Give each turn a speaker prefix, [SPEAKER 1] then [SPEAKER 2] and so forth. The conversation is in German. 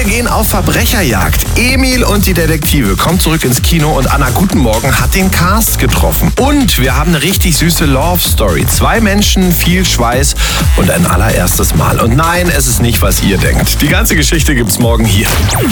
[SPEAKER 1] Wir gehen auf Verbrecherjagd. Emil und die Detektive kommen zurück ins Kino und Anna Guten Morgen hat den Cast getroffen. Und wir haben eine richtig süße Love-Story. 2 Menschen, viel Schweiß und ein allererstes Mal. Und nein, es ist nicht, was ihr denkt. Die ganze Geschichte gibt's morgen hier.